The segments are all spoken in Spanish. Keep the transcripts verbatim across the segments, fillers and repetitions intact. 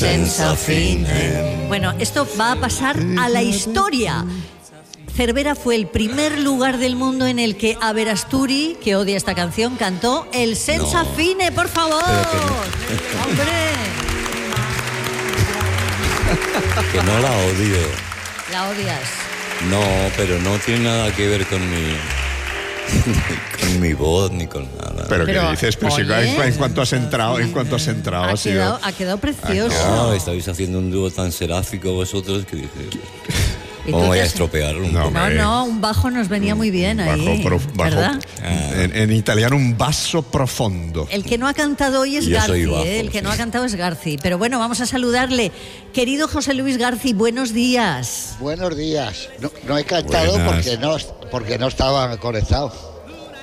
sense fine. Bueno, esto va a pasar a la historia. Cervera fue el primer lugar del mundo en el que Averasturi, que odia esta canción, cantó el senza no. fine, por favor. No. ¡Hombre! Que no la odio. ¿La odias? No, pero no tiene nada que ver con mi... con mi voz ni con nada. Pero, pero ¿qué dices? Pero si en, en cuanto has entrado, en cuanto has entrado, ha, ha, sido, quedado, ha quedado precioso. No, estáis haciendo un dúo tan seráfico vosotros que dije, ¿cómo voy a estropear un no, no, no, un bajo nos venía muy bien ahí, bajo, prof, bajo, ¿verdad? Ah. En, en italiano un basso profondo. El que no ha cantado hoy es Yo Garci, bajo, ¿eh? el que sí. no ha cantado es Garci. Pero bueno, vamos a saludarle. Querido José Luis Garci, buenos días. Buenos días. No, no he cantado porque no, porque no estaba conectado.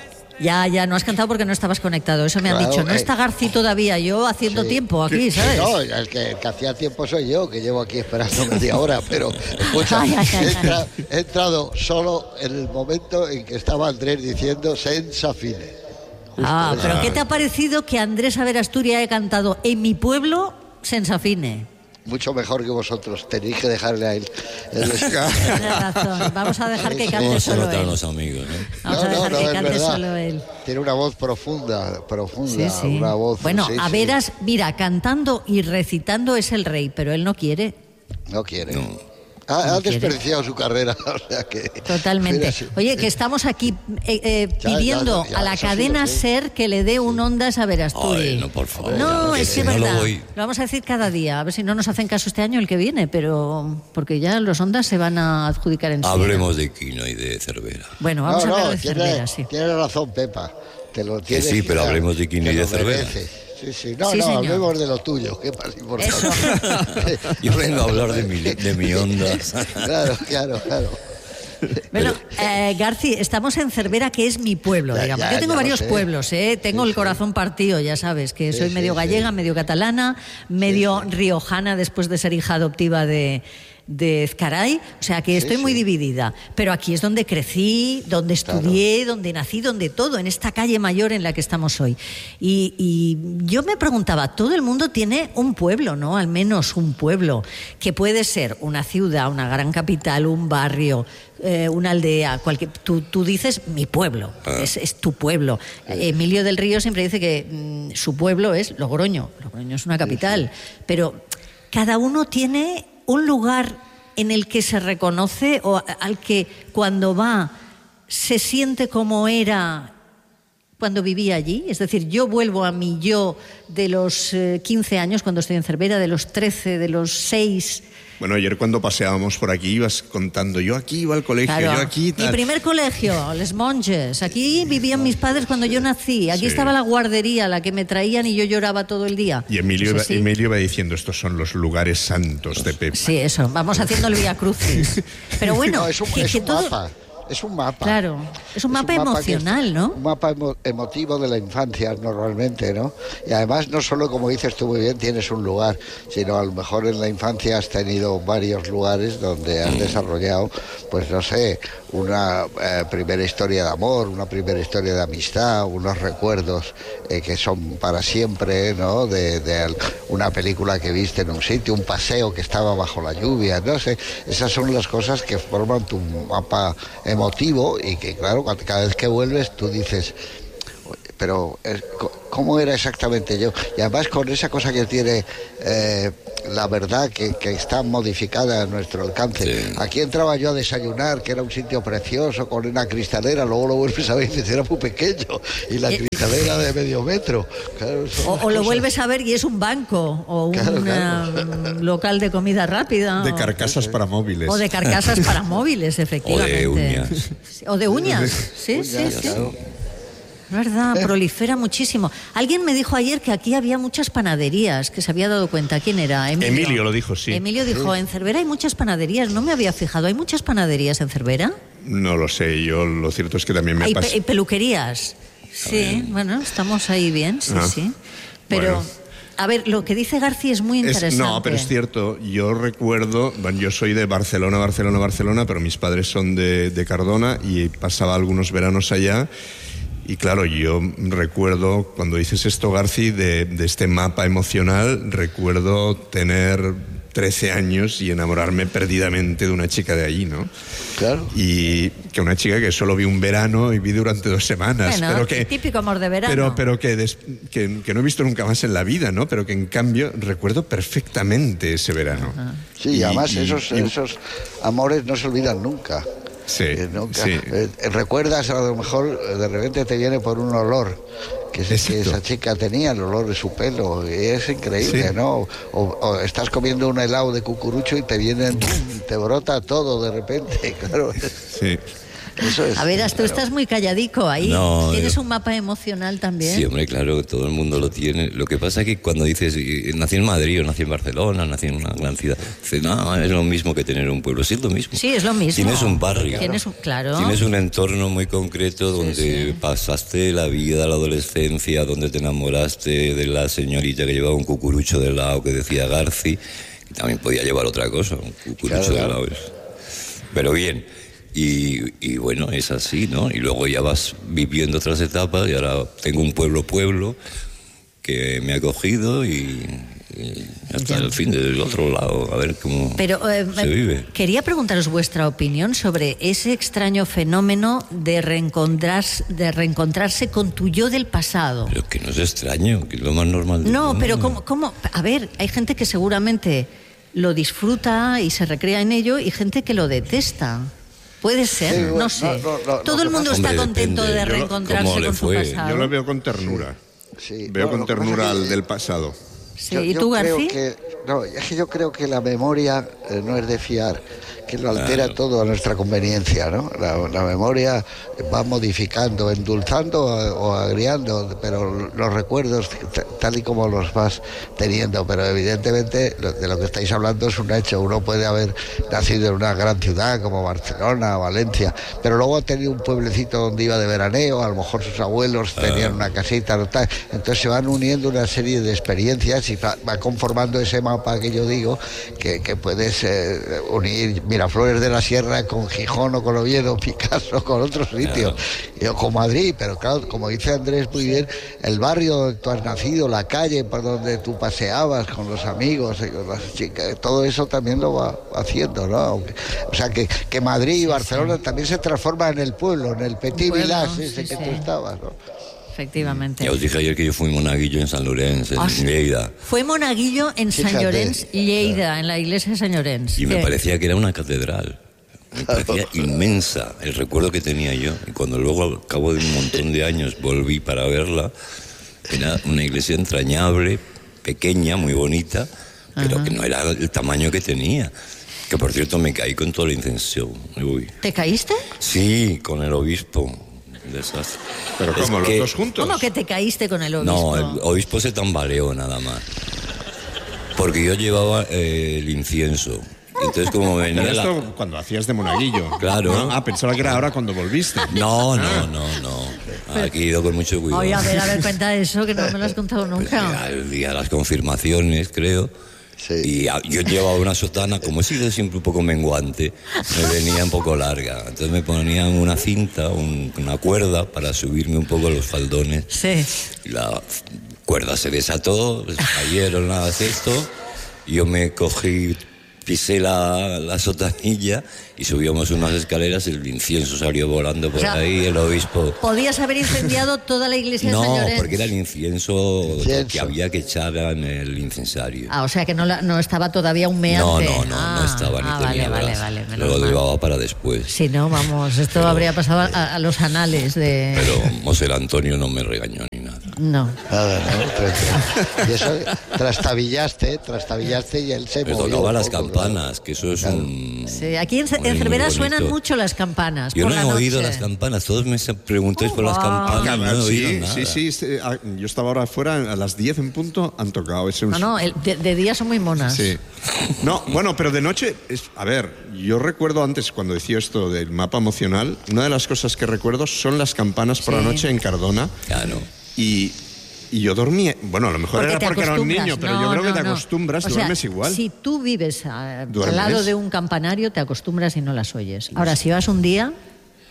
Ya, ya, no has cantado porque no estabas conectado, eso me han claro, dicho. No eh, está Garci todavía, yo haciendo sí, tiempo aquí, ¿sabes? No, el que, el que hacía tiempo soy yo, que llevo aquí esperando media hora, pero escucha, ay, ay, ay, he, entra, he entrado solo en el momento en que estaba Andrés diciendo senza fine. Justo ah, eso. pero ¿qué te ha parecido que Andrés Averasturi haya cantado en mi pueblo senza fine? Mucho mejor que vosotros, tenéis que dejarle a él. Tienes razón, vamos a dejar que cante no, solo él. los amigos, ¿no? Vamos no, a dejar no, que no, cante verdad. solo él. Tiene una voz profunda, profunda, sí, sí. una voz... Bueno, sí, a sí. veras, mira, cantando y recitando es el rey, pero él no quiere. No quiere. No. Ha, no ha quiere. desperdiciado su carrera, o sea que... Totalmente. Mira, sí. Oye, que estamos aquí eh, eh, Ya, pidiendo ya, ya, a la eso cadena sí lo sé. SER que le dé un Ondas a Averasturi. Ay, no, por favor. No, que es que es no verdad. lo voy. Lo vamos a decir cada día, a ver si no nos hacen caso este año el que viene, pero porque ya los Ondas se van a adjudicar en Hablemos de Quino y de Cervera. Bueno, vamos no, a hablar no, de tiene, Cervera, sí. Tiene razón, Pepa. Te lo Que tienes sí, pero dar, hablemos de Quino y de lo Cervera. mereces. Sí, sí. No, Sí, no, señor. hablemos de lo tuyo, que es más importante. Eso. Yo vengo a hablar de mi, de mi onda. Claro, claro, claro. Bueno, eh, Garci, estamos en Cervera, que es mi pueblo, Ya, digamos. ya, Yo tengo ya lo varios sé. pueblos, ¿eh? Tengo Sí, el corazón sí. partido, ya sabes, que soy Sí, medio sí, gallega, sí. medio catalana, medio Sí, sí. riojana después de ser hija adoptiva de, de Ezcaray, o sea que estoy Sí, muy sí. dividida. Pero aquí es donde crecí, donde estudié, Claro. donde nací, donde todo, en esta calle mayor en la que estamos hoy. Y, y yo me preguntaba, todo el mundo tiene un pueblo, ¿no? Al menos un pueblo, que puede ser una ciudad, una gran capital, un barrio, eh, una aldea, cualquier, tú, tú dices mi pueblo, Ah. es, es tu pueblo. Eh, Emilio del Río siempre dice que mm, su pueblo es Logroño, Logroño es una capital, pero cada uno tiene un lugar en el que se reconoce o al que cuando va se siente como era cuando vivía allí. Es decir, yo vuelvo a mi yo de los eh, quince años cuando estoy en Cervera, de los trece, de los seis. Bueno, ayer cuando paseábamos por aquí ibas contando, yo aquí iba al colegio, Claro. yo aquí... Tal. Mi primer colegio, Les Monges. Aquí vivían mis padres cuando yo nací. Aquí Sí. estaba la guardería, la que me traían y yo lloraba todo el día. Y Emilio, Pues iba, así. Emilio iba diciendo, estos son los lugares santos de Pepa. Sí, eso. Vamos haciendo el Vía Crucis. Pero bueno, No, es un, que, es que un todo... mapa. Es un mapa. Claro, es un mapa que emocional, es- ¿no? Un mapa emo- emotivo de la infancia normalmente, ¿no? Y además no solo, como dices tú muy bien, tienes un lugar, sino a lo mejor en la infancia has tenido varios lugares donde has desarrollado, pues no sé, una eh, primera historia de amor, una primera historia de amistad, unos recuerdos eh, que son para siempre, ¿no? De, de al- una película que viste en un sitio, un paseo que estaba bajo la lluvia, no sé. Esas son las cosas que forman tu mapa emotivo y que, claro, cuando- cada vez que vuelves tú dices, pero eh, co- ¿cómo era exactamente yo? Y además con esa cosa que tiene eh, la verdad que, que está modificada a nuestro alcance. Sí. Aquí entraba yo a desayunar, que era un sitio precioso, con una cristalera, luego lo vuelves a ver y dices, era muy pequeño, y la Eh. cristalera de medio metro. Claro, son O, las o lo cosas- vuelves a ver y es un banco o un Claro, claro. um, local de comida rápida. De o- carcasas para móviles. O de carcasas para móviles, efectivamente. uñas. Sí, O de uñas, sí, sí, Uñas, sí. claro. ¿Verdad? Prolifera muchísimo. Alguien me dijo ayer que aquí había muchas panaderías, que se había dado cuenta. ¿Quién era? Emilio, Emilio lo dijo, sí. Emilio dijo, en Cervera hay muchas panaderías. No me había fijado. ¿Hay muchas panaderías en Cervera? No lo sé, yo lo cierto es que también me Hay pasa. pe- hay peluquerías. Sí, bueno, estamos ahí bien, sí, Ah, sí. Pero, bueno. a ver, lo que dice García es muy Es- interesante. no, pero es cierto, yo recuerdo, bueno, yo soy de Barcelona, Barcelona, Barcelona, pero mis padres son de, de Cardona y pasaba algunos veranos allá y claro, yo recuerdo, cuando dices esto, Garci, de, de este mapa emocional, recuerdo tener trece años y enamorarme perdidamente de una chica de allí, ¿no? Claro. Y que una chica que solo vi un verano y vi durante dos semanas. Bueno, pero que, típico amor de verano. Pero, pero que, des, que, que no he visto nunca más en la vida, ¿no? Pero que en cambio recuerdo perfectamente ese verano. Ajá. Sí, y además y, esos, y, esos amores no se olvidan nunca. Sí, eh, nunca. sí. Eh, recuerdas, a lo mejor de repente te viene por un olor que, que esa chica tenía, el olor de su pelo, y es increíble, sí. ¿no? O, o estás comiendo un helado de cucurucho y te vienen, te brota todo de repente, claro. Sí. Eso es, a ver, tú claro. Estás muy calladico ahí. No, ¿Tienes yo... un mapa emocional también? Sí, hombre, claro, todo el mundo lo tiene. Lo que pasa es que cuando dices, nací en Madrid o nací en Barcelona, nací en una gran ciudad, dices, no, es lo mismo que tener un pueblo. Sí, es lo mismo. Sí, es lo mismo. Tienes un barrio. Tienes un, claro. Tienes un entorno muy concreto donde sí, sí. pasaste la vida, la adolescencia, donde te enamoraste de la señorita que llevaba un cucurucho de helado que decía Garci, y también podía llevar otra cosa, un cucurucho claro, de helado. Pero bien. Y, y bueno, es así, ¿no? Y luego ya vas viviendo otras etapas y ahora tengo un pueblo pueblo que me ha acogido y, y hasta ya. el fin del otro lado, a ver cómo Pero, eh, se vive. Quería preguntaros vuestra opinión sobre ese extraño fenómeno de, reencontrarse, de reencontrarse con tu yo del pasado. Pero que no es extraño, que es lo más normal del No, mundo. pero ¿cómo, cómo? A ver, hay gente que seguramente lo disfruta y se recrea en ello y gente que lo detesta. Puede ser, sí, no sé. No, no, no, Todo el mundo está contento de reencontrarse con su pasado. Yo lo veo con ternura. Sí, veo no, con ternura al del pasado. Sí, yo, ¿y tú, Garci? No, es que yo creo que la memoria eh, no es de fiar, que lo altera claro. todo a nuestra conveniencia, ¿no? La, la memoria va modificando, endulzando o agriando, pero los recuerdos tal y como los vas teniendo, pero evidentemente de lo que estáis hablando es un hecho. Uno puede haber nacido en una gran ciudad como Barcelona, Valencia, pero luego ha tenido un pueblecito donde iba de veraneo, a lo mejor sus abuelos tenían una casita, ¿no? Entonces se van uniendo una serie de experiencias y va, va conformando ese mapa que yo digo, que, que puedes eh, unir Miraflores de la Sierra con Gijón o con Oviedo, Picasso con otro sitio, claro. o con Madrid, pero claro, como dice Andrés muy bien, el barrio donde tú has nacido, la calle por donde tú paseabas con los amigos y con las chicas, todo eso también lo va haciendo, ¿no? O sea que, que Madrid y Barcelona sí, sí. también se transforma en el pueblo, en el petit bueno, village ese sí, que sí. tú estabas, ¿no? Efectivamente. Ya os dije ayer que yo fui monaguillo en San Lorenzo, en oh, sí. Lleida. Fue monaguillo en San Llorenç, Lleida, en la iglesia de San Llorenç. Y me ¿Qué? parecía que era una catedral. Me parecía inmensa el recuerdo que tenía yo. Y cuando luego, al cabo de un montón de años, volví para verla, era una iglesia entrañable, pequeña, muy bonita, pero Ajá. que no era el tamaño que tenía. Que, por cierto, me caí con todo el incenso. Uy. ¿Te caíste? Sí, con el obispo. Desastre. ¿Pero cómo? ¿Los dos juntos? ¿Cómo que te caíste con el obispo? No, el obispo se tambaleó nada más. Porque yo llevaba eh, el incienso. Entonces, como venía Pero esto la... cuando hacías de monaguillo. Claro. ¿No? Ah, pensaba que era ahora cuando volviste. No, no, no, no. Aquí he ido con mucho cuidado. Oye, a ver, a ver, cuenta eso, que no me lo has contado nunca. Pues, el día de las confirmaciones, creo. Sí. Y yo llevaba una sotana, como he sido siempre un poco menguante, me venía un poco larga. Entonces me ponían una cinta, un, una cuerda para subirme un poco los faldones. Sí. Y la cuerda se desató, cayeron nada de esto, y yo me cogí, pisé la, la sotanilla y subíamos unas escaleras, el incienso salió volando por o sea, ahí, el obispo... ¿Podías haber incendiado toda la iglesia no, de San Llorenç? No, porque era el incienso, incienso que había que echar en el incensario. Ah, o sea que no, la, no estaba todavía humeante. No, no, no, ah, no estaba ni ah, tenía vale, bras. vale, vale, Luego lo llevaba para después. Sí, no, vamos, esto pero, habría pasado a, a los anales de... Pero Moser Antonio no me regañó ni nada. No. Nada, no. Y eso trastabillaste, trastabillaste y él se pero movió. tocaba las campanas, que eso es claro. un... Sí, aquí en, en Cervera suenan mucho las campanas. Yo por no la he noche. oído las campanas, todos me preguntáis oh, por las campanas, no he oído sí, nada. Sí, sí, sí, yo estaba ahora afuera, a las diez en punto han tocado. Ese no, no, el, de, de día son muy monas. Sí. No, bueno, pero de noche, es, a ver, yo recuerdo antes, cuando decía esto del mapa emocional, una de las cosas que recuerdo son las campanas por sí. la noche en Cardona. Claro. Y... Y yo dormía, bueno, a lo mejor porque era porque era un niño, pero no, yo creo no, que te no. acostumbras, o sea, duermes igual. Si tú vives a, ¿Duermes? al lado de un campanario, te acostumbras y no las oyes. Ahora, si vas un día...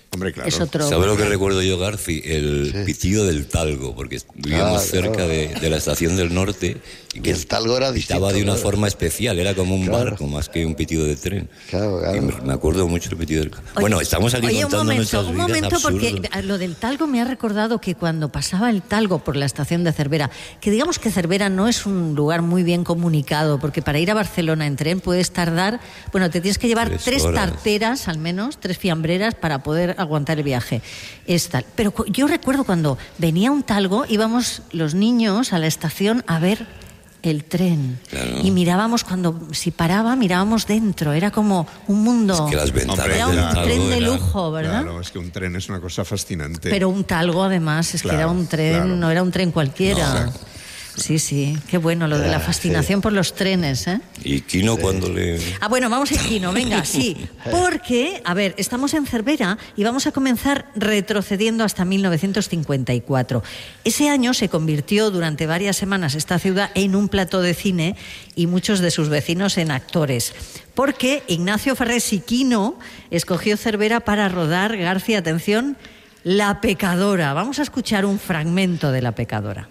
Hombre, claro. Es otro... ¿Sabe lo que recuerdo yo, Garci? El Sí. pitido del Talgo, porque vivíamos Ah, cerca claro. de, de la estación del norte. Y el Talgo era distinto. Estaba de una claro. forma especial, era como un Claro. barco más que un pitido de tren. Claro, claro. Y me, me acuerdo mucho del pitido del... Oye, bueno, estamos aquí oye, contando un momento, nuestras un vidas momento, porque absurdas. lo del Talgo me ha recordado que cuando pasaba el Talgo por la estación de Cervera, que digamos que Cervera no es un lugar muy bien comunicado, porque para ir a Barcelona en tren puedes tardar, bueno, te tienes que llevar Tres tres horas. tarteras al menos, tres fiambreras para poder aguantar el viaje. Es tal. Pero cu- yo recuerdo cuando venía un Talgo, íbamos los niños a la estación a ver el tren. Claro. Y mirábamos cuando, si paraba, mirábamos dentro. Era como un mundo... Es que las ventanas Hombre, Era del un claro, tren de eran- lujo, ¿verdad? Claro, es que un tren es una cosa fascinante. Pero un Talgo, además, es Claro, que era un tren, claro. no era un tren cualquiera. No. Sí, sí, qué bueno lo de la Ah, fascinación sí. por los trenes, ¿eh? Y Kino cuando le... Ah, bueno, vamos en Kino, venga, sí. Porque, a ver, estamos en Cervera y vamos a comenzar retrocediendo hasta mil novecientos cincuenta y cuatro. Ese año se convirtió durante varias semanas esta ciudad en un plató de cine y muchos de sus vecinos en actores. Porque Ignacio Farrés y Kino escogió Cervera para rodar, García, atención, La Pecadora. Vamos a escuchar un fragmento de La Pecadora.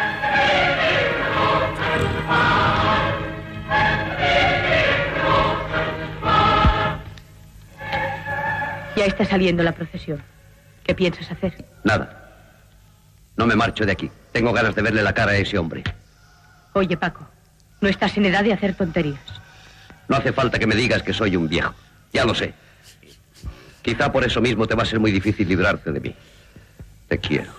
Ya está saliendo la procesión. ¿Qué piensas hacer? Nada. No me marcho de aquí. Tengo ganas de verle la cara a ese hombre. Oye, Paco, no estás en edad de hacer tonterías. No hace falta que me digas que soy un viejo. Ya lo sé. Quizá por eso mismo te va a ser muy difícil librarte de mí. Te quiero.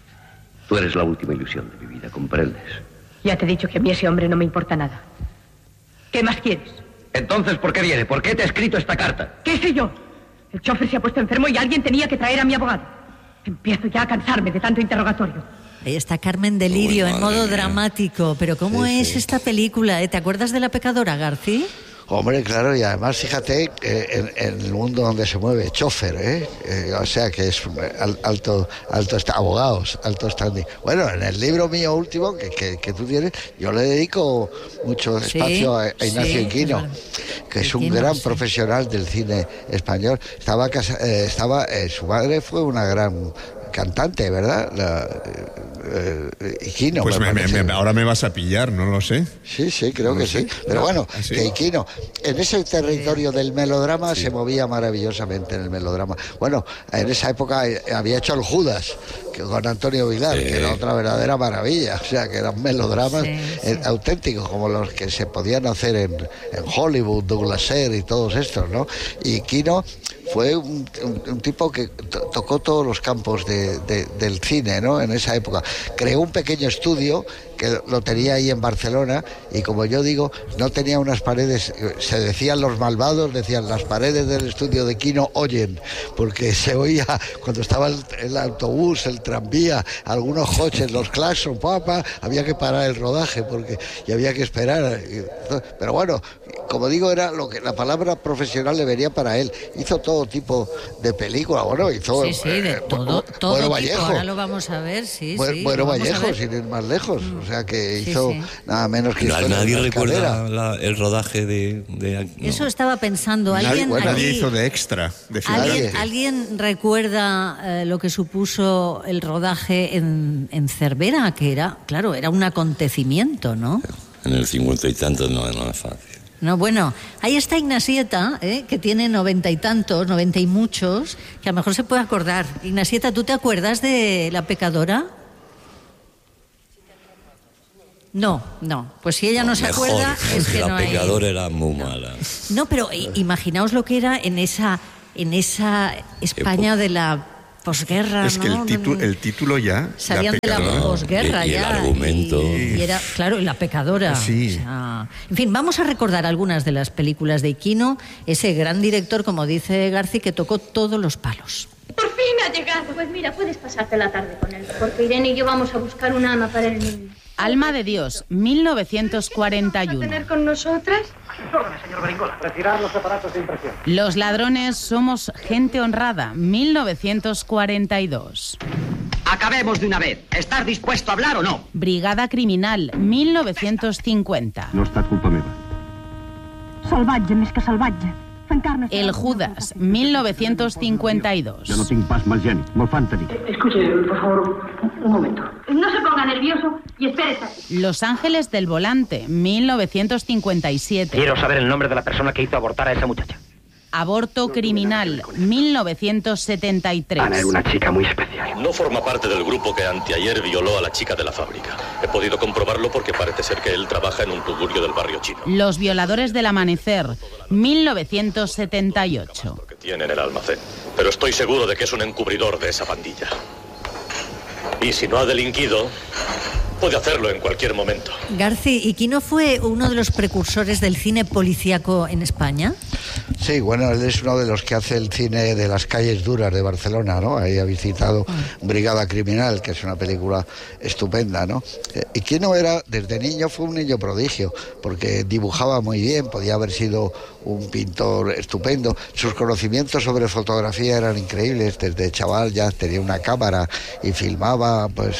Tú eres la última ilusión de mi vida, ¿comprendes? Ya te he dicho que a mí ese hombre no me importa nada. ¿Qué más quieres? Entonces, ¿por qué viene? ¿Por qué te he escrito esta carta? ¿Qué sé yo? El chofer se ha puesto enfermo y alguien tenía que traer a mi abogado. Empiezo ya a cansarme de tanto interrogatorio. Ahí está Carmen Delirio Uy, en madre modo mía. dramático. Pero ¿cómo Sí, es sí. esta película? ¿eh? ¿Te acuerdas de La Pecadora, García? Hombre, claro, y además fíjate eh, en, en el mundo donde se mueve, chofer, ¿eh? Eh, o sea que es al- alto, alto está, abogados, alto standing. Bueno, en el libro mío último que, que, que tú tienes, yo le dedico mucho Sí, espacio a, a sí, Ignacio es Inquino, verdad. que es un Inquino, gran sí. profesional del cine español. Estaba, casa- eh, estaba eh, su madre fue una gran cantante, ¿verdad? La, eh, eh, Inquino, Pues me- me- parece. me- ahora me vas a pillar, no lo sé. Sí, sí, creo No que lo sé. sí. Pero bueno, ¿Ah, sí? que Iquino, en ese territorio del melodrama se movía maravillosamente en el melodrama. Bueno, en esa época eh, había hecho el Judas que con Antonio Vilar, Sí. que era otra verdadera maravilla. O sea, que eran melodramas Sí, eh, sí. auténticos, como los que se podían hacer en, en Hollywood, Douglas Sir y todos estos, ¿no? Y Iquino fue un, un- un tipo que to- tocó todos los campos de- de- del cine, ¿no? En esa época. Creó un pequeño estudio que lo tenía ahí en Barcelona y, como yo digo, no tenía unas paredes, eh, se decían los malvados, decían las paredes del estudio de Quino oyen, porque se oía cuando estaba el, el autobús, el tranvía, algunos coches, los claxon, papá, había que parar el rodaje porque y había que esperar. Y- Pero bueno, como digo, era lo que la palabra profesional le venía para él. Hizo todo tipo de películas, bueno, hizo Sí, sí, de eh, todo, Bu- todo Bueno tipo. Vallejo. Ahora lo vamos a ver, sí, Bu- sí. Bueno lo vamos a Vallejo, ver. sin ir más lejos. O sea que Sí, hizo sí. nada menos que Na- historia de Nadie una recuerda escalera. la- el rodaje de... de- no. Eso estaba pensando. Nadie- ¿Alguien, bueno, Nadie aquí- hizo de extra, de ¿Alguien, figurante. ¿alguien recuerda eh, lo que supuso el rodaje en, en Cervera? Que era, claro, era un acontecimiento, ¿no? En el cincuenta y tantos no, no es fácil. No, bueno, ahí está Ignasieta, ¿eh? Que tiene noventa y tantos, noventa y muchos, que a lo mejor se puede acordar. Ignasieta, ¿tú te acuerdas de La Pecadora? No, no. Pues si ella no, se Mejor, acuerda, es que la no hay... pecadora era muy mala. No, pero i- imaginaos lo que era en esa, en esa España de la posguerra, Es que ¿no? el, titu- el título ya... Salían de la pecadora. posguerra Y- y el ya. argumento. Y, y era, claro, y La Pecadora. Sí. O sea, en fin, vamos a recordar algunas de las películas de Iquino, ese gran director, como dice Garci, que tocó todos los palos. Por fin ha llegado. Pues mira, puedes pasarte la tarde con él, porque Irene y yo vamos a buscar un ama para el niño. Alma de Dios, mil novecientos cuarenta y ¿Vas a uno. tener con nosotras? Señor Beringola, retirar los aparatos de impresión. Los ladrones somos gente honrada, mil novecientos cuarenta y dos. Acabemos de una vez. ¿Estás dispuesto a hablar o no? Brigada Criminal, mil novecientos cincuenta. No ha estat culpa meva. Salvatge més que salvatge. El Judas, mil novecientos cincuenta y dos. Jo no tinc pas mal geni, molt fantàstic. Escuche, por favor, un momento. No se ponga nervioso y espere. Los Ángeles del Volante, mil novecientos cincuenta y siete. Quiero saber el nombre de la persona que hizo abortar a esa muchacha. Aborto criminal, mil novecientos setenta y tres. Ana era una chica muy especial. No forma parte del grupo que anteayer violó a la chica de la fábrica. He podido comprobarlo porque parece ser que él trabaja en un tugurio del barrio chino. Los Violadores del Amanecer, mil novecientos setenta y ocho. Que tiene en el almacén. Pero estoy seguro de que es un encubridor de esa pandilla. Y si no ha delinquido, puede hacerlo en cualquier momento. Garci, ¿y Quino fue uno de los precursores del cine policíaco en España? Sí, bueno, él es uno de los que hace el cine de las calles duras de Barcelona, ¿no? Ahí ha visitado Brigada Criminal, que es una película estupenda, ¿no? Y Quino era, desde niño, fue un niño prodigio, porque dibujaba muy bien, podía haber sido un pintor estupendo. Sus conocimientos sobre fotografía eran increíbles, desde chaval ya tenía una cámara y filmaba, pues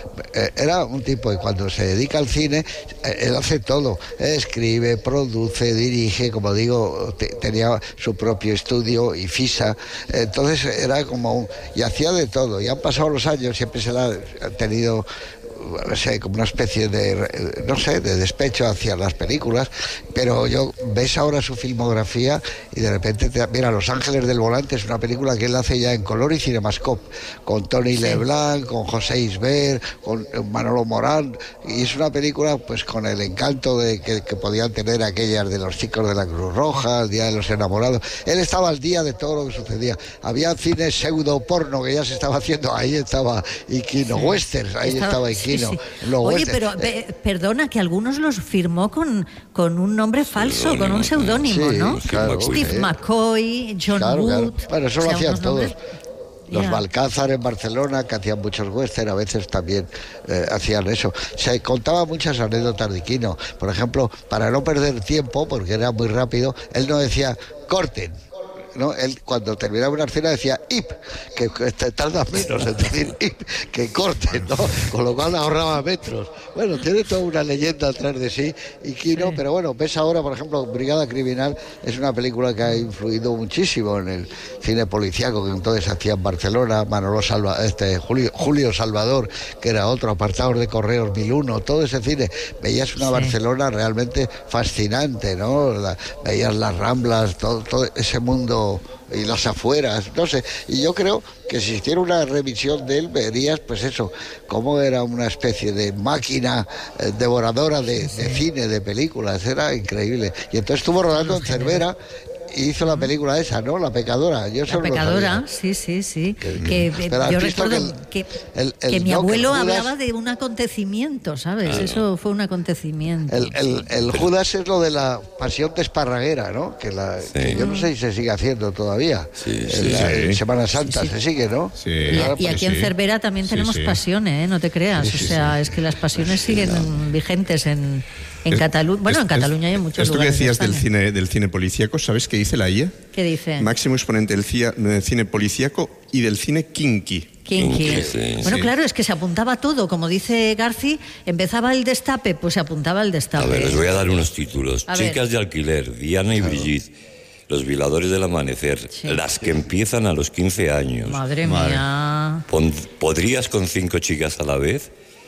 era un tipo, y cuando se dedica al cine, él hace todo, escribe, produce, dirige, como digo, te, tenía su propio estudio y FISA, entonces era como un, y hacía de todo, y han pasado los años, siempre se la ha tenido, no sé, como una especie de, no sé, de despecho hacia las películas, pero yo ves ahora su filmografía y de repente te, mira, Los Ángeles del Volante es una película que él hace ya en color y Cinemascope, con Tony sí. Leblanc, con José Isbert, con Manolo Morán, y es una película pues con el encanto de que, que podían tener aquellas de los chicos de la Cruz Roja, el Día de los Enamorados. Él estaba al día de todo lo que sucedía. Había cine pseudo porno que ya se estaba haciendo, ahí estaba Iquino, sí. Westerns, ahí estaba, estaba Iquino. Sí, sí. Oye, pero pe, perdona, que algunos los firmó con, con un nombre falso, sí, con un seudónimo, sí, ¿no? Claro, Steve sí. McCoy, John claro, Wood. Claro. Bueno, eso o sea, lo hacían todos. Nombres... Los yeah. Balcázar en Barcelona, que hacían muchos western, a veces también eh, hacían eso. Se contaba muchas anécdotas de Quino. Por ejemplo, para no perder tiempo, porque era muy rápido, él no decía, corten. ¿No? Él cuando terminaba una escena decía ip, que, que tarda menos en decir ip, que corten, ¿no? Con lo cual ahorraba metros. Bueno, tiene toda una leyenda atrás de sí y Quino, sí. Pero bueno, ves ahora, por ejemplo, Brigada Criminal es una película que ha influido muchísimo en el cine policíaco que entonces hacía en Barcelona, Manolo Salva, este Julio, Julio Salvador, que era otro, Apartados de Correos mil uno, todo ese cine, veías una sí. Barcelona realmente fascinante, ¿no? La, veías las Ramblas, todo, todo ese mundo y las afueras, no sé, y yo creo que si hiciera una revisión de él verías pues eso, cómo era una especie de máquina eh, devoradora de, de cine, de películas, era increíble, y entonces estuvo rodando en Cervera y hizo la película esa, ¿no? La Pecadora. Yo la Pecadora, sí, sí, sí. Que, que, yo recuerdo que, el, que, el, el, que mi no, abuelo que Judas, hablaba de un acontecimiento, ¿sabes? Claro. Eso fue un acontecimiento. El, el, el Judas es lo de la pasión de Esparraguera, ¿no? Que, la, sí. que yo no sé si se sigue haciendo todavía. Sí, sí, en la, sí. En Semana Santa sí, sí. se sigue, ¿no? Sí. Y, claro, y aquí sí. en Cervera también tenemos sí, sí. pasiones, ¿eh? No te creas. Sí, sí, o sea, sí. es que las pasiones sí, siguen no. vigentes en... En Cataluña, bueno, en Cataluña hay muchos esto lugares. Esto que decías del cine, del cine policíaco, ¿sabes qué dice la I A? ¿Qué dice? Máximo exponente del, cia, del cine policíaco y del cine kinky. Kinky. Sí, bueno, sí. Claro, es que se apuntaba todo. Como dice Garci, empezaba el destape, pues se apuntaba el destape. A ver, les voy a dar unos títulos. A Chicas ver. de alquiler, Diana y claro. Brigitte. Los violadores del amanecer, sí. Las que empiezan a los quince años. Madre mía. Pon, ¿Podrías con cinco chicas a la vez?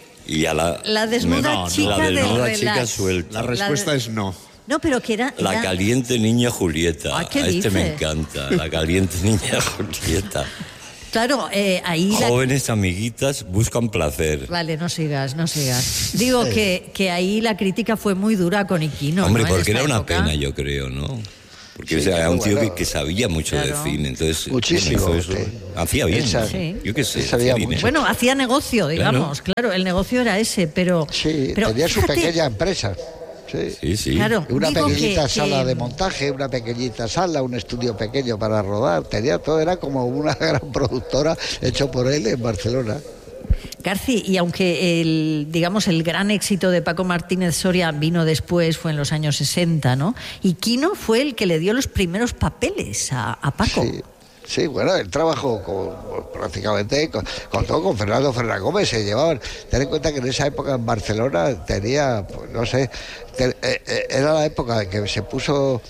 Y a la, la desnuda no, chica la desnuda del chica suelta. La respuesta la de... es no. No, pero que era... La era... caliente niña Julieta. ¿Ah, qué a este dice? me encanta. La caliente niña Julieta. Claro, eh, ahí... Jóvenes la... amiguitas buscan placer. Vale, no sigas, no sigas. Digo que, que ahí la crítica fue muy dura con Iquino. Hombre, ¿no? porque era una época. pena, yo creo, ¿no? Porque sí, o sea, era un tío bueno, que, que sabía mucho claro. de cine, entonces muchísimo, bueno, eso, sí. hacía bien, Esa, sí. Yo qué sé, sabía hacía mucho. Bueno, hacía negocio, digamos, claro. claro, el negocio era ese, pero sí, pero, tenía fíjate, su pequeña empresa. Sí, sí, sí. Claro, una pequeñita que, sala que... de montaje, una pequeñita sala, un estudio pequeño para rodar, tenía todo, era como una gran productora hecho por él en Barcelona. Garci, y aunque el, digamos, el gran éxito de Paco Martínez Soria vino después, fue en los años sesenta, ¿no? Y Quino fue el que le dio los primeros papeles a, a Paco. Sí. Sí, bueno, él trabajó con, prácticamente con, con todo, con Fernando Fernández Gómez, se llevaban. Ten en cuenta que en esa época en Barcelona tenía, pues, no sé, te, eh, era la época en que se puso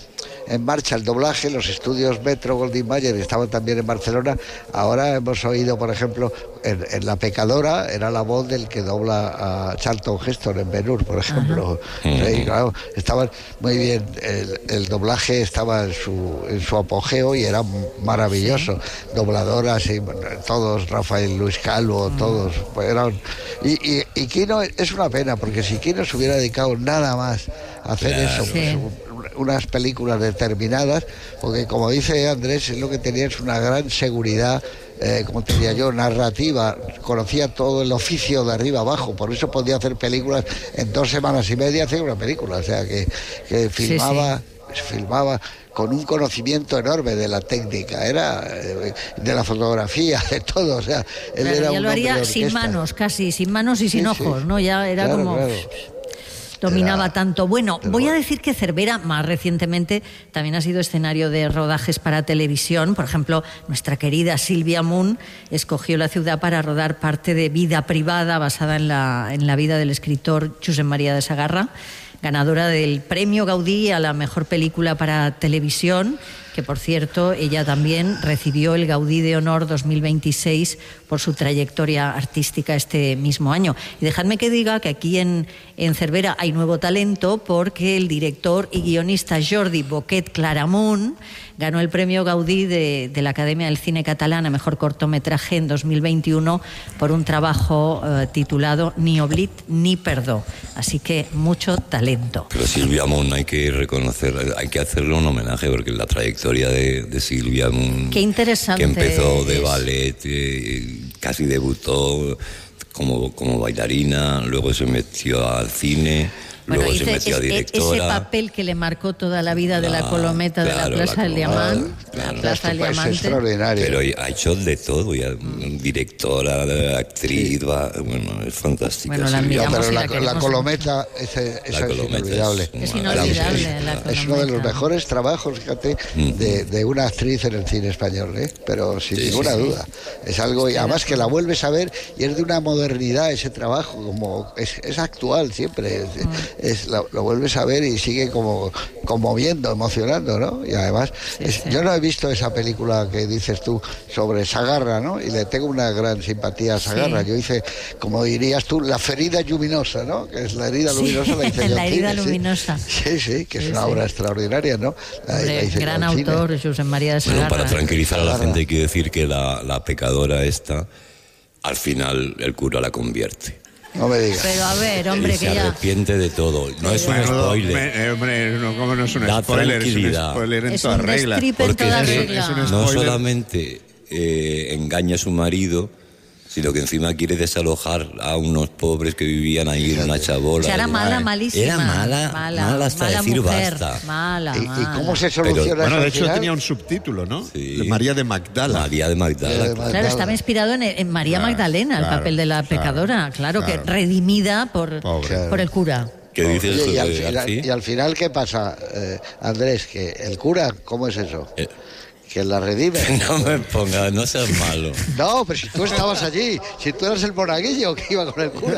en marcha el doblaje, los estudios Metro Goldwyn Mayer estaban también en Barcelona. Ahora hemos oído, por ejemplo, en, en La Pecadora era la voz del que dobla a Charlton Heston en Ben-Hur, por ejemplo. Sí, claro, estaban muy bien, el, el doblaje estaba en su, en su apogeo y era maravilloso. Sí. Dobladoras y todos, Rafael Luis Calvo, mm. todos, pues eran... Y, y, y Quino es una pena, porque si Quino se hubiera dedicado nada más a hacer claro. eso, pues, sí. unas películas determinadas, porque como dice Andrés, es lo que tenía es una gran seguridad, eh, como te diría yo, narrativa, conocía todo el oficio de arriba abajo, por eso podía hacer películas en dos semanas y media, hacía una película, o sea que, que filmaba, sí, sí. filmaba con un conocimiento enorme de la técnica, era de la fotografía, de todo, o sea, él claro, era ya un lo haría sin manos, casi, sin manos y sin sí, ojos, sí. ¿no? Ya era claro, como... Claro. Dominaba era, tanto. Bueno, voy a decir que Cervera, más recientemente, también ha sido escenario de rodajes para televisión. Por ejemplo, nuestra querida Silvia Moon escogió la ciudad para rodar parte de Vida Privada, basada en la, en la vida del escritor Josep María de Sagarra, ganadora del Premio Gaudí a la mejor película para televisión, que por cierto ella también recibió el Gaudí de Honor dos mil veintiséis por su trayectoria artística este mismo año. Y dejadme que diga que aquí en, en Cervera hay nuevo talento, porque el director y guionista Jordi Boquet Claramunt ganó el Premio Gaudí de, de la Academia del Cine Catalán a mejor cortometraje en dos mil veintiuno por un trabajo eh, titulado Ni oblit ni perdó. Así que mucho talento. Pero Silvia Moon hay que reconocer, hay que hacerle un homenaje, porque la trayectoria de, de Silvia Moon, qué interesante, que empezó de es. ballet, eh, casi debutó como, como bailarina, luego se metió al cine. Bueno, luego dice, se metió a directora. Ese papel que le marcó toda la vida de la, la Colometa, claro, de la Plaza la del Diamante, claro, la Plaza del Diamante. Es extraordinario. Pero ha hecho de todo, ya, directora, actriz, sí. va, bueno, es fantástica. Bueno, la miramos, pero la, la, la Colometa es, es, la Colometa es inolvidable. Es, es inolvidable. La es uno de los mejores trabajos, fíjate, mm. de, de una actriz en el cine español, ¿eh? Pero sin sí, ninguna sí, duda. Sí. Es algo, y además que la vuelves a ver y es de una modernidad ese trabajo, como es, es actual siempre. Es, mm. es lo, lo vuelves a ver y sigue como conmoviendo, emocionando, ¿no? Y además, sí, es, sí. yo no he visto esa película que dices tú sobre Sagarra, ¿no? Y le tengo una gran simpatía a Sagarra. Sí. Yo hice, como dirías tú, La ferida luminosa, ¿no? Que es la herida sí. luminosa, la hice yo. La herida cine, luminosa. Sí, sí, que es sí, una sí. obra extraordinaria, ¿no? La, Hombre, la hice gran autor, Josep María de Sagarra. Bueno, para tranquilizar a la gente hay que decir que la, la pecadora esta, al final el cura la convierte. No me digas. Pero a ver, hombre, y que se ya... arrepiente de todo. No es un spoiler. Me, hombre, no, ¿cómo no es un da spoiler? Tranquilidad. Es un spoiler en es toda un regla. Porque en toda es que regla. Es un no spoiler. solamente eh, engaña a su marido, sino que encima quiere desalojar a unos pobres que vivían ahí en una chabola. O sea, era mala, malísima. Era mala, mala, mala hasta mala decir mujer, basta. Mala, ¿Y, mala. ¿Y cómo se soluciona Pero, Bueno, de eso hecho al tenía final? un subtítulo, ¿no? Sí. De María de Magdala. María de Magdala. María de claro. Claro, estaba inspirado en, en María Claro, Magdalena, el claro, papel de la pecadora, claro, claro. que redimida por, Pobre. por el cura. ¿Qué dices, Oye, y, al José final, García? y al final, ¿qué pasa, eh, Andrés? Que el cura, ¿cómo es eso? Eh. Que la redime. No me pongas, no seas malo. No, pero si tú estabas allí, si tú eras el monaguillo que iba con el cura.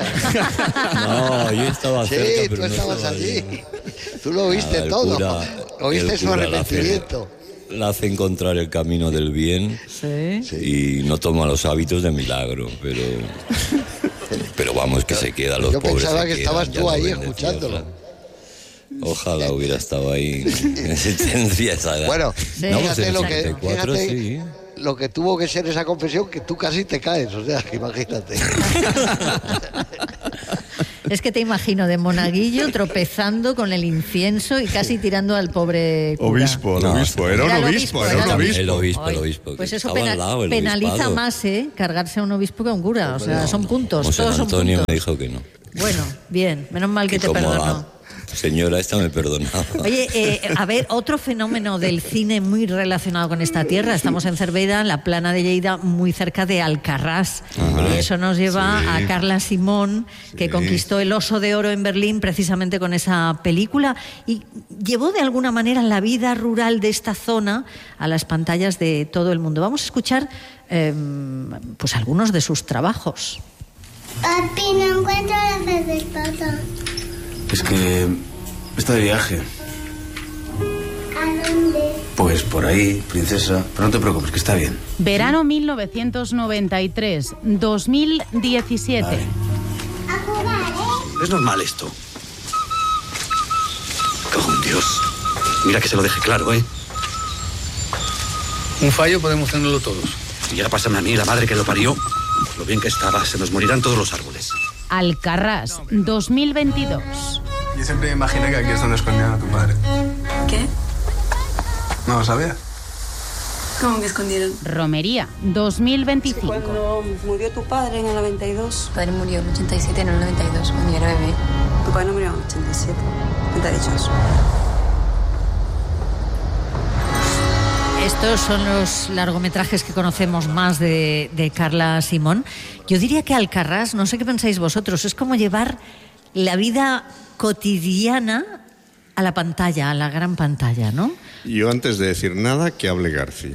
No, yo estaba sí, cerca, pero tú no estabas estaba allí. allí. Tú lo viste Nada, todo. Cura, Oíste su arrepentimiento. La hace, la hace encontrar el camino del bien. Sí. Y no toma los hábitos de milagro, pero... Pero vamos, que se queda, los Yo pobres pensaba se que quedan, estabas ya tú no ahí ven de escuchándolo. tierra. Ojalá hubiera estado ahí. Tendría esa edad. Bueno, Sí. no, fíjate, pues en lo que, ochenta y cuatro, fíjate sí. lo que tuvo que ser esa confesión, que tú casi te caes, o sea, que imagínate. Es que te imagino de monaguillo tropezando con el incienso y casi tirando al pobre cura. Obispo, el No, obispo, era un Era el obispo, obispo, era un era el obispo. El obispo, el Ay, obispo. Pues que eso estaba pena- al lado, el penaliza obispado. más, ¿eh? Cargarse a un obispo que a un cura. O sea, son puntos. José Todos son Antonio puntos. me dijo que no. Bueno, bien. Menos mal que te como perdonó. la señora esta me perdonaba. Oye, eh, a ver, otro fenómeno del cine muy relacionado con esta tierra. Estamos en Cervera, en la Plana de Lleida, muy cerca de Alcarràs. Ajá. Y eso nos lleva Sí. a Carla Simón, que Sí. conquistó el Oso de Oro en Berlín precisamente con esa película y llevó de alguna manera la vida rural de esta zona a las pantallas de todo el mundo. Vamos a escuchar eh, pues algunos de sus trabajos. Papi, no encuentro las heces, papá. Es que está de viaje. ¿A dónde? Pues por ahí, princesa. Pero no te preocupes, que está bien. Verano mil novecientos noventa y tres, dos mil diecisiete. Vale. A jugar, ¿eh? Es normal esto. Cago en Dios. Mira que se lo deje claro, ¿eh? Un fallo podemos tenerlo todos. Si llega a pasarme a mí, la madre que lo parió, lo bien que estaba, se nos morirán todos los árboles. Alcarrás, dos mil veintidós. Yo siempre me imaginé que aquí es donde escondían a tu padre. ¿Qué? ¿No lo sabías? ¿Cómo que escondieron? Romería, dos mil veinticinco. Cuando murió tu padre en el noventa y dos. Tu padre murió en el ochenta y siete, en el noventa y dos, cuando yo era bebé. Tu padre no murió en el ochenta y siete. ¿Quién te ha dicho eso? Estos son los largometrajes que conocemos más de, de Carla Simón. Yo diría que Alcarrás, no sé qué pensáis vosotros, es como llevar la vida cotidiana a la pantalla, a la gran pantalla, ¿no? Yo antes de decir nada, que hable Garci.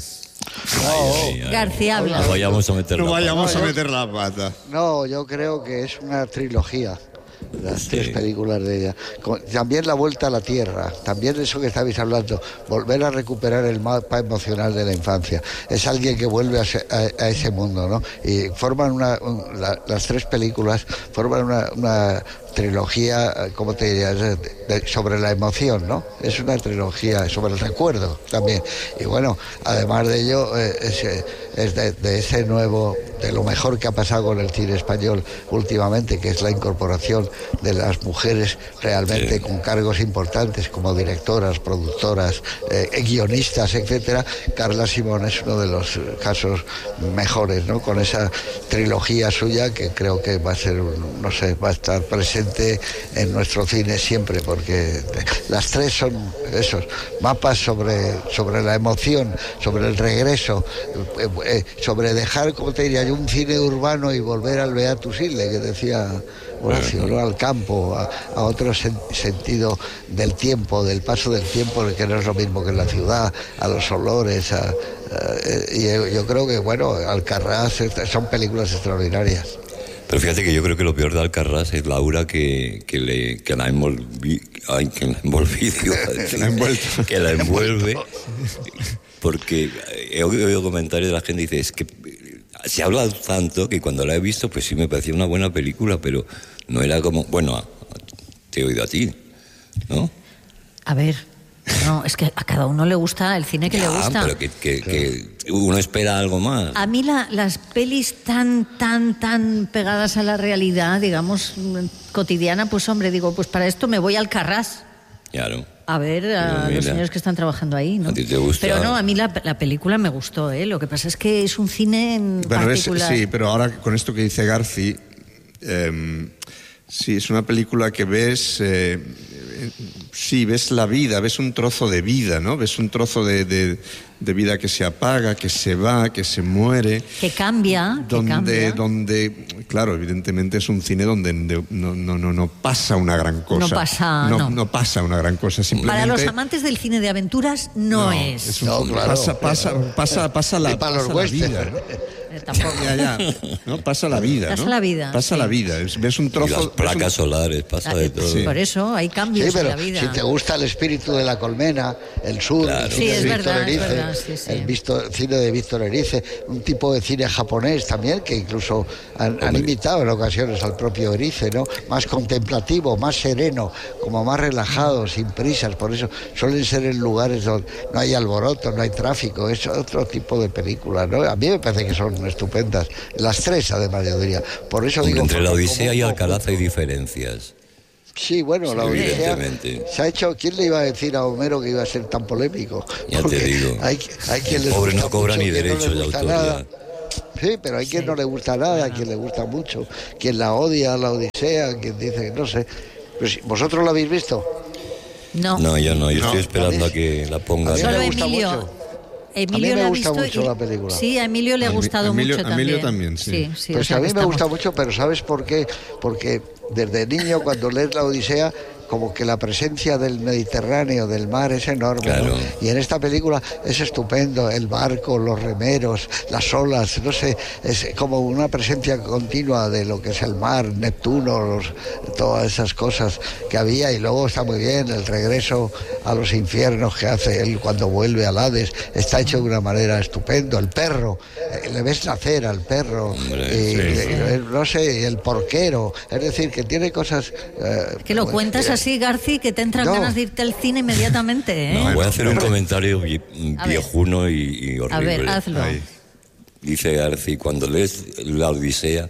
García habla. No vayamos a meter no la vayamos pata. a meter la pata. No, yo creo que es una trilogía. Las tres películas de ella. También La Vuelta a la Tierra, también eso que estabais hablando, volver a recuperar el mapa emocional de la infancia. Es alguien que vuelve a, ese, a, a ese mundo, ¿no? Y forman una, un, la, las tres películas forman una, una trilogía, ¿cómo te diría? De, de, sobre la emoción, ¿no? Es una trilogía sobre el recuerdo también. Y bueno, además de ello, eh, es, es de, de ese nuevo, de lo mejor que ha pasado con el cine español últimamente, que es la incorporación de las mujeres realmente sí. con cargos importantes como directoras, productoras, eh, guionistas, etcétera. Carla Simón es uno de los casos mejores, ¿no? Con esa trilogía suya que creo que va a ser, no sé, va a estar presente en nuestro cine siempre, porque las tres son esos mapas sobre, sobre la emoción, sobre el regreso, eh, eh, sobre dejar, como te diría yo, un cine urbano y volver al Beatus Ille, que decía Horacio, ¿no? Al campo, a, a otro sen, sentido del tiempo, del paso del tiempo, que no es lo mismo que en la ciudad, a los olores, a, a, y yo, yo creo que, bueno, Alcarrás son películas extraordinarias. Pero fíjate que yo creo que lo peor de Alcarrás es Laura que, que, le, que la envolvi, ay, que la envolvió, que la envuelve, porque he oído comentarios de la gente que dice, es que se habla tanto que cuando la he visto, pues sí me parecía una buena película, pero no era como, bueno, te he oído a ti, ¿no? A ver, no, es que a cada uno le gusta el cine que ya, le gusta. Pero que, que, que uno espera algo más. A mí la, las pelis tan, tan, tan pegadas a la realidad, digamos, cotidiana, pues hombre, digo, pues para esto me voy al Alcarrás. Claro. A ver a los señores que están trabajando ahí, ¿no? ¿A ti te gusta? Pero no, a mí la, la película me gustó, ¿eh? Lo que pasa es que es un cine en bueno, particular. Es, sí, pero ahora con esto que dice Garci, eh, sí, es una película que ves, eh, sí, ves la vida, ves un trozo de vida, ¿no? Ves un trozo de, de, de vida que se apaga, que se va, que se muere. Que cambia, donde, que cambia. Donde, claro, evidentemente es un cine donde no, no, no, no pasa una gran cosa. No pasa, no. No, no pasa una gran cosa, simplemente... Para los amantes del cine de aventuras no, no es. es un, no, claro. Pasa, pasa, pasa, pasa la, para los pasa la vida, ¿no? Eh, tampoco. Ya, ya. ¿No? Pasa la vida, Pasa ¿no? la vida. Pasa sí. la vida. Ves un trozo... Y las placas un... solares, pasa de todo. Sí. Por eso hay cambios sí, pero en la vida. Si te gusta el espíritu de la colmena, el sur, claro. el sí, cine es de verdad, Víctor Erice, es verdad, sí, sí. el visto, cine de Víctor Erice, un tipo de cine japonés también, que incluso han, han imitado en ocasiones al propio Erice, ¿no? Más contemplativo, más sereno, como más relajado, sin prisas, por eso suelen ser en lugares donde no hay alboroto, no hay tráfico, es otro tipo de película, ¿no? A mí me parece que son estupendas, las tres además, yo diría. Por eso Hombre, digo, entre la Odisea como, y Alcalá hay diferencias. Sí, bueno, la Odisea se ha hecho. ¿Quién le iba a decir a Homero que iba a ser tan polémico? Ya Porque te digo. Hay, hay quien el les pobre gusta no cobra mucho, ni derechos no de gusta autoría. Nada. Sí, pero hay quien no le gusta nada, quien le gusta mucho, quien la odia a la Odisea, quien dice, no sé. Pues, ¿vosotros la habéis visto? No. No, yo no, yo No. estoy esperando a que la pongan. Solo me gusta Emilio. mucho. Emilio a mí me la ha gusta visto mucho y- la película. Sí, a Emilio le ha A mí- gustado Emilio- mucho a Emilio también. también, sí. Sí, sí, o Pues sea a que mí me estamos- gusta mucho, pero ¿sabes por qué? Porque desde niño, cuando lees la Odisea, como que la presencia del Mediterráneo, del mar, es enorme, claro. ¿no? Y en esta película es estupendo, el barco, los remeros, las olas, no sé, es como una presencia continua de lo que es el mar, Neptuno, los, todas esas cosas que había, y luego está muy bien el regreso a los infiernos que hace él cuando vuelve al Hades, está hecho de una manera estupenda. El perro, eh, le ves nacer al perro, Hombre, y, sí, le, sí. no sé, el porquero, es decir, que tiene cosas... Eh, que lo cuentas eh, así, Garci, que te entran no. ganas de irte al cine inmediatamente, ¿eh? No, voy a hacer un comentario vie- A viejuno y, y horrible. A ver, hazlo. Ay. Dice Garci, cuando lees la Odisea,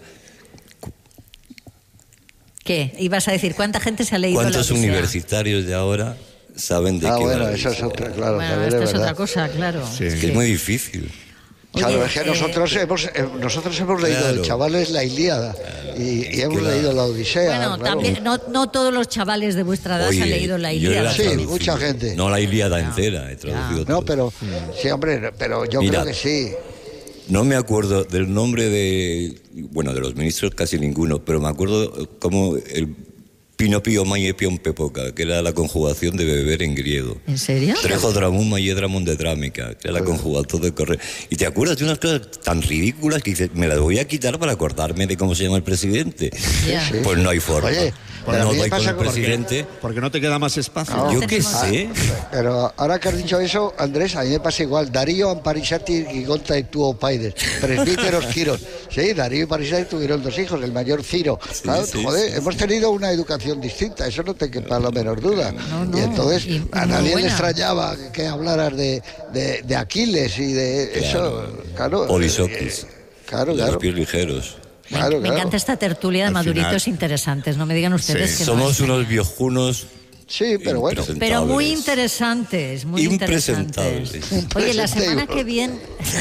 ¿Qué? Ibas a decir, ¿cuánta gente se ha leído la ¿cuántos Odisea? universitarios de ahora saben de Ah, qué bueno, va la eso es Odisea? otra, claro, Bueno, también esto es es verdad. otra cosa, claro. Sí, es que es muy difícil. Claro, Oye, es que eh, nosotros hemos eh, nosotros hemos leído Claro. de chavales la Ilíada y, y hemos que la- leído la Odisea. Bueno, claro. también, no, no todos los chavales de vuestra edad Oye, han leído la yo Ilíada. la Sí, traducí. mucha gente. No la Ilíada entera, he traducido No, todo. pero sí, hombre, pero yo Mira, creo que sí. No me acuerdo del nombre de, bueno, de los ministros casi ninguno, pero me acuerdo como el Pinopio Maiepion Pepoca, que era la conjugación de beber en griego. ¿En serio? Trejo dramum maiedramum de drámica, que era la conjugación de correr. Y te acuerdas de unas cosas tan ridículas que dices, me las voy a quitar para acordarme de cómo se llama el presidente. Ya. Sí. Pues no hay forma. Oye, pues pero a no mí me doy con pasa el como que- presidente. Porque no te queda más espacio. No. Yo No qué tenemos- sé. Pero ahora que has dicho eso, Andrés, a mí me pasa igual. Darío, Amparisati y Gonta y tuvo paides. Presbíteros Giros. Sí, Darío y Amparisati tuvieron dos hijos, el mayor Ciro. Claro, sí, joder, sí, hemos tenido una educación distinta, eso no te quepa la menor duda. No, no, Y entonces y- y a muy nadie le buena. extrañaba que hablaras de, de, de Aquiles y de eso. Claro. Polisoquis. eh, Claro, De los claro. pies ligeros. Me, Claro, me claro. encanta esta tertulia de Al maduritos final- interesantes. No me digan ustedes Sí. que no Somos es. unos viejunos Sí, pero bueno. Pero muy impresentables. interesantes, muy Impresentables. interesantes. Oye, la semana que viene,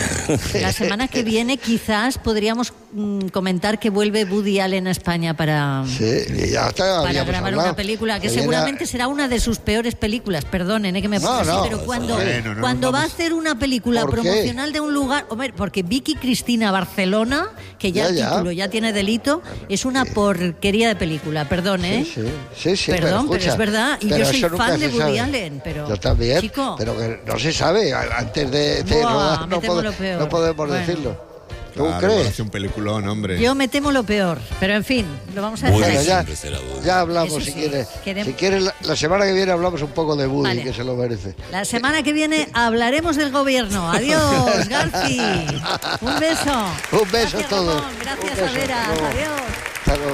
la semana que viene quizás podríamos mm, comentar que vuelve Woody Allen a España para, Sí, y ya está, para habíamos grabar hablado. una película que Que viene seguramente a- será una de sus peores películas. Perdonen, eh, que me No, ponga así, no. pero cuando, Bueno, no cuando nos va a vamos- hacer una película ¿Por qué? promocional de un lugar, hombre, porque Vicky Cristina Barcelona, que ya, Ya, el ya. título ya tiene delito, es una porquería de película. Perdón, ¿eh? Sí, sí, sí, Perdón, pero escucha, es verdad. Y pero yo soy eso nunca fan de se Woody sabe. Allen, pero... Yo también, Chico. pero que no se sabe. a- Antes de, de Buah, rodar me no, temo pode- lo peor. no podemos Bueno. decirlo. ¿Tú Claro, crees? hace un peliculón, hombre. Yo me temo lo peor, pero en fin, lo vamos a Woody dejar Bueno, así. ya, siempre será Woody. ya hablamos, Eso si sí, quieres. queremos- Si quieres, la, la semana que viene hablamos un poco de Woody, Vale. que se lo merece. La semana que viene hablaremos del gobierno. Adiós, Garci. Un beso. Un beso Gracias, a todos. Ramón. Gracias, Un beso. Avera. Hasta luego. Adiós. Hasta luego.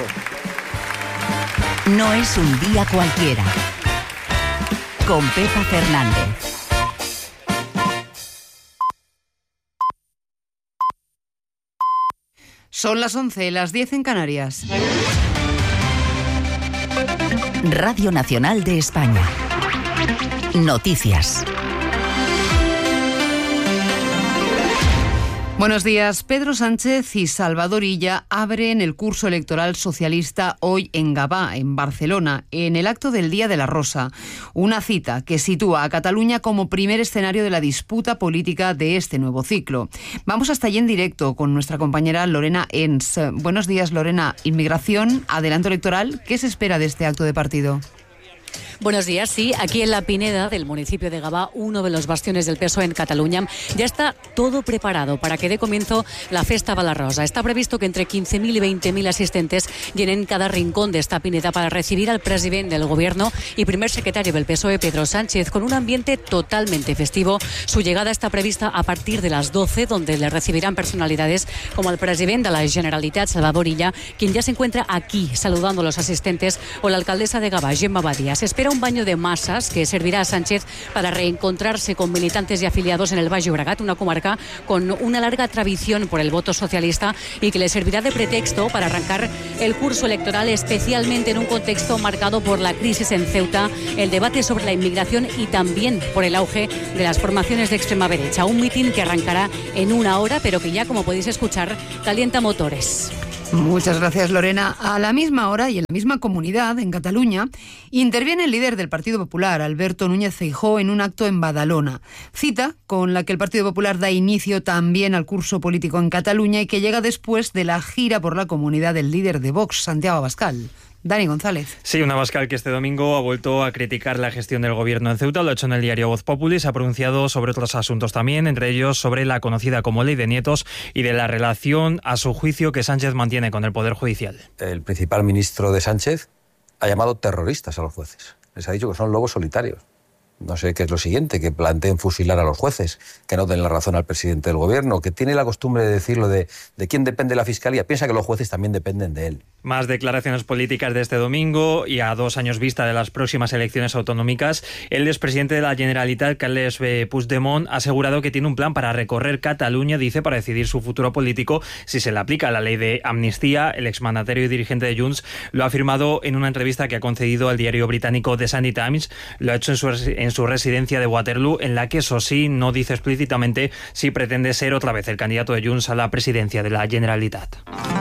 No es un día cualquiera. Con Pepa Fernández. Son las once, las diez en Canarias. Radio Nacional de España. Noticias. Buenos días. Pedro Sánchez y Salvador Illa abren el curso electoral socialista hoy en Gavà, en Barcelona, en el acto del Día de la Rosa. Una cita que sitúa a Cataluña como primer escenario de la disputa política de este nuevo ciclo. Vamos hasta allí en directo con nuestra compañera Lorena Ens. Buenos días, Lorena. Inmigración, adelanto electoral. ¿Qué se espera de este acto de partido? Buenos días. Sí, aquí en La Pineda, del municipio de Gavà, uno de los bastiones del P S O E en Cataluña, ya está todo preparado para que dé comienzo la Festa Bala-Rosa. Está previsto que entre quince mil y veinte mil asistentes llenen cada rincón de esta Pineda para recibir al presidente del Gobierno y primer secretario del P S O E, Pedro Sánchez, con un ambiente totalmente festivo. Su llegada está prevista a partir de las doce, donde le recibirán personalidades como el presidente de la Generalitat, Salvador Illa, quien ya se encuentra aquí saludando a los asistentes, o la alcaldesa de Gavà, Gemma Badia. Se espera un baño de masas que servirá a Sánchez para reencontrarse con militantes y afiliados en el Baix Llobregat, una comarca con una larga tradición por el voto socialista y que le servirá de pretexto para arrancar el curso electoral, especialmente en un contexto marcado por la crisis en Ceuta, el debate sobre la inmigración y también por el auge de las formaciones de extrema derecha. Un mitin que arrancará en una hora, pero que ya, como podéis escuchar, calienta motores. Muchas gracias, Lorena. A la misma hora y en la misma comunidad, en Cataluña, interviene el líder del Partido Popular, Alberto Núñez Feijóo, en un acto en Badalona. Cita con la que el Partido Popular da inicio también al curso político en Cataluña y que llega después de la gira por la comunidad del líder de Vox, Santiago Abascal. Dani González. Sí, un Abascal que este domingo ha vuelto a criticar la gestión del gobierno en Ceuta, lo ha hecho en el diario Voz Populi, se ha pronunciado sobre otros asuntos también, entre ellos sobre la conocida como Ley de Nietos y de la relación, a su juicio, que Sánchez mantiene con el Poder Judicial. El principal ministro de Sánchez ha llamado terroristas a los jueces. Les ha dicho que son lobos solitarios. No sé qué es lo siguiente, que planteen fusilar a los jueces, que no den la razón al presidente del gobierno, que tiene la costumbre de decirlo de, de quién depende la fiscalía. Piensa que los jueces también dependen de él. Más declaraciones políticas de este domingo y a dos años vista de las próximas elecciones autonómicas. El expresidente de la Generalitat, Carles Puigdemont, ha asegurado que tiene un plan para recorrer Cataluña, dice, para decidir su futuro político si se le aplica la ley de amnistía. El exmandatario y dirigente de Junts lo ha afirmado en una entrevista que ha concedido al diario británico The Sunday Times. Lo ha hecho en su, en su residencia de Waterloo, en la que, eso sí, no dice explícitamente si pretende ser otra vez el candidato de Junts a la presidencia de la Generalitat.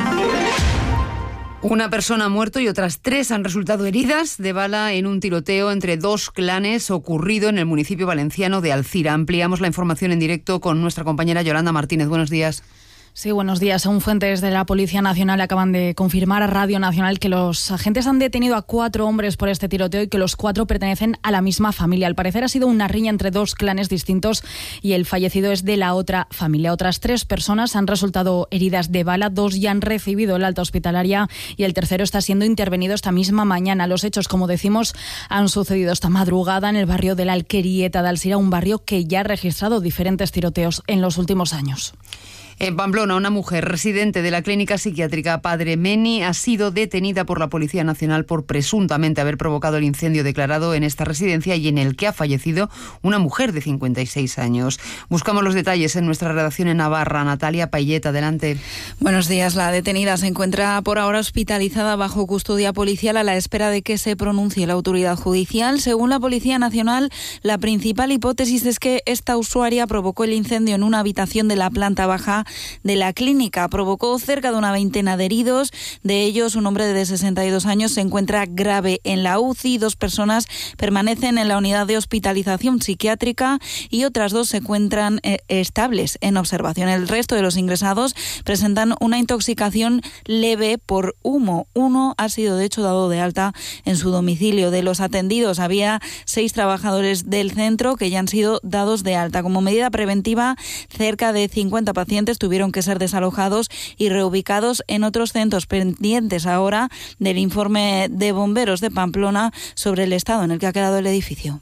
Una persona ha muerto y otras tres han resultado heridas de bala en un tiroteo entre dos clanes ocurrido en el municipio valenciano de Alcira. Ampliamos la información en directo con nuestra compañera Yolanda Martínez. Buenos días. Sí, buenos días. Según fuentes de la Policía Nacional, acaban de confirmar a Radio Nacional que los agentes han detenido a cuatro hombres por este tiroteo y que los cuatro pertenecen a la misma familia. Al parecer ha sido una riña entre dos clanes distintos y el fallecido es de la otra familia. Otras tres personas han resultado heridas de bala, dos ya han recibido el alta hospitalaria y el tercero está siendo intervenido esta misma mañana. Los hechos, como decimos, han sucedido esta madrugada en el barrio de la Alquerieta de Alcira, un barrio que ya ha registrado diferentes tiroteos en los últimos años. En Pamplona, una mujer residente de la clínica psiquiátrica Padre Meni ha sido detenida por la Policía Nacional por presuntamente haber provocado el incendio declarado en esta residencia y en el que ha fallecido una mujer de cincuenta y seis años. Buscamos los detalles en nuestra redacción en Navarra. Natalia Payet, adelante. Buenos días. La detenida se encuentra por ahora hospitalizada bajo custodia policial a la espera de que se pronuncie la autoridad judicial. Según la Policía Nacional, la principal hipótesis es que esta usuaria provocó el incendio en una habitación de la planta baja de la clínica. Provocó cerca de una veintena de heridos. De ellos, un hombre de sesenta y dos años se encuentra grave en la U C I. Dos personas permanecen en la unidad de hospitalización psiquiátrica y otras dos se encuentran eh, estables en observación. El resto de los ingresados presentan una intoxicación leve por humo. Uno ha sido, de hecho, dado de alta en su domicilio. De los atendidos, había seis trabajadores del centro que ya han sido dados de alta. Como medida preventiva, cerca de cincuenta pacientes tuvieron que ser desalojados y reubicados en otros centros, pendientes ahora del informe de bomberos de Pamplona sobre el estado en el que ha quedado el edificio.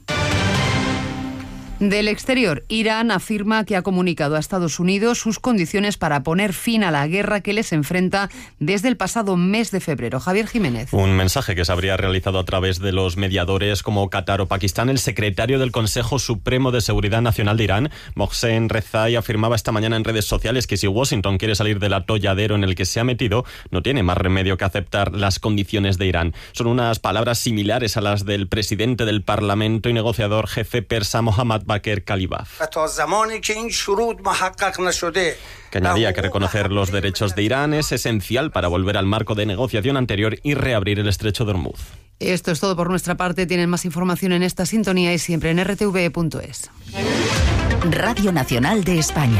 Del exterior, Irán afirma que ha comunicado a Estados Unidos sus condiciones para poner fin a la guerra que les enfrenta desde el pasado mes de febrero. Javier Jiménez. Un mensaje que se habría realizado a través de los mediadores como Qatar o Pakistán. El secretario del Consejo Supremo de Seguridad Nacional de Irán, Mohsen Rezai, afirmaba esta mañana en redes sociales que si Washington quiere salir del atolladero en el que se ha metido, no tiene más remedio que aceptar las condiciones de Irán. Son unas palabras similares a las del presidente del Parlamento y negociador jefe persa Mohammad Bakr Kalibaf, que añadía que reconocer los derechos de Irán es esencial para volver al marco de negociación anterior y reabrir el estrecho de Hormuz. Esto es todo por nuestra parte. Tienen más información en esta sintonía y siempre en r t v punto es. Radio Nacional de España.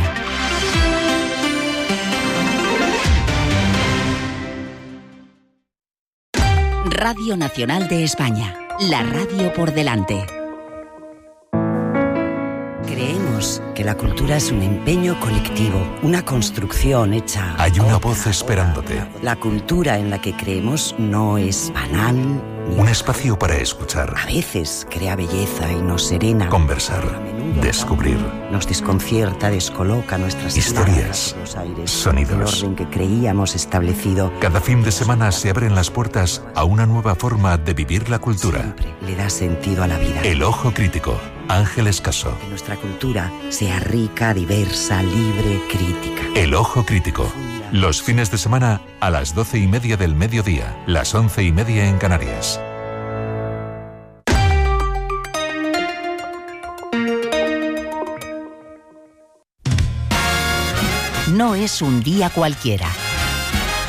Radio Nacional de España. La radio por delante. Creemos que la cultura es un empeño colectivo, una construcción hecha... Hay una voz esperándote. La cultura en la que creemos no es banal. Un espacio para escuchar. A veces crea belleza y nos serena. Conversar, descubrir. Nos desconcierta, descoloca nuestras historias, aires, sonidos. El orden que creíamos establecido. Cada fin de semana se abren las puertas a una nueva forma de vivir la cultura. Siempre le da sentido a la vida. El Ojo Crítico. Ángeles Caso. Que nuestra cultura sea rica, diversa, libre, crítica. El Ojo Crítico. Los fines de semana a las doce y media del mediodía, las once y media en Canarias. No es un día cualquiera.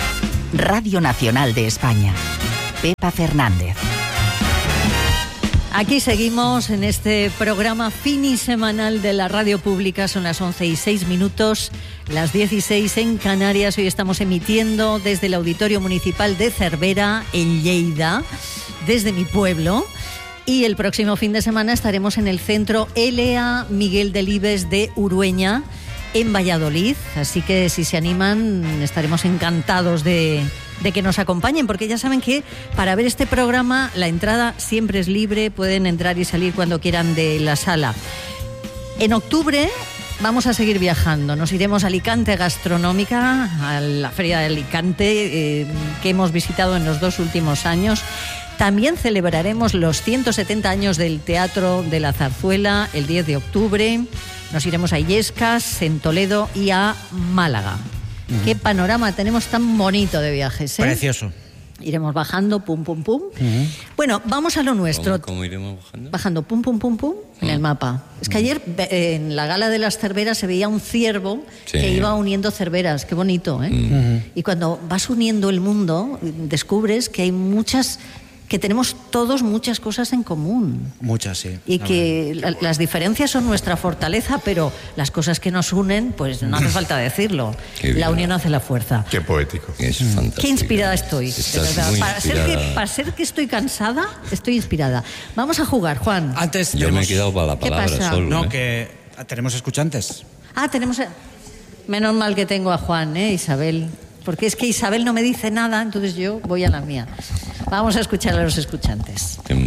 Radio Nacional de España. Pepa Fernández. Aquí seguimos en este programa finisemanal de la radio pública. Son las once y seis minutos, las dieciséis en Canarias. Hoy estamos emitiendo desde el Auditorio Municipal de Cervera, en Lleida, desde mi pueblo. Y el próximo fin de semana estaremos en el Centro L A Miguel Delibes de Urueña, en Valladolid. Así que si se animan, estaremos encantados de... de que nos acompañen, porque ya saben que para ver este programa la entrada siempre es libre, pueden entrar y salir cuando quieran de la sala. En octubre vamos a seguir viajando, nos iremos a Alicante Gastronómica, a la Feria de Alicante, eh, que hemos visitado en los dos últimos años. También celebraremos los ciento setenta años del Teatro de la Zarzuela el diez de octubre. Nos iremos a Illescas, en Toledo y a Málaga. Uh-huh. Qué panorama tenemos tan bonito de viajes, ¿eh? Precioso. Iremos bajando, pum, pum, pum. Uh-huh. Bueno, vamos a lo nuestro. ¿Cómo, cómo iremos bajando? Bajando, pum, pum, pum, pum, uh-huh. en el mapa. Es que ayer eh, en la gala de las cerveras se veía un ciervo sí. que iba uniendo cerveras. Qué bonito, ¿eh? Uh-huh. Y cuando vas uniendo el mundo, descubres que hay muchas... que tenemos todos muchas cosas en común. Muchas, sí. Y que la, las diferencias son nuestra fortaleza, pero las cosas que nos unen, pues no hace falta decirlo. La unión hace la fuerza. Qué poético. Es fantástico. Qué inspirada estoy. Muy para, inspirada. Ser que, para ser que estoy cansada, estoy inspirada. Vamos a jugar, Juan. Antes Yo tenemos... me he quedado para la palabra solo. No, ¿eh? que tenemos escuchantes. Ah, tenemos... Menos mal que tengo a Juan, ¿eh, Isabel? Porque es que Isabel no me dice nada, entonces yo voy a la mía. Vamos a escuchar a los escuchantes.